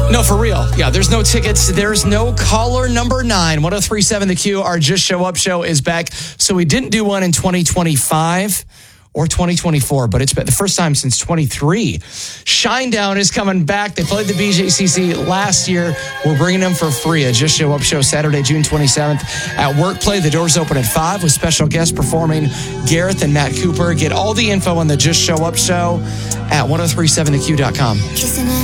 No, for real. Yeah, there's no tickets. There's no caller number 9. 103.7 The Q, our Just Show Up show is back. So we didn't do one in 2025 or 2024, but it's been the first time since 23. Shinedown is coming back. They played the BJCC last year. We're bringing them for free. A Just Show Up show Saturday, June 27th at Workplay. The doors open at 5 with special guests performing Gareth and Matt Cooper. Get all the info on the Just Show Up show at 1037theq.com.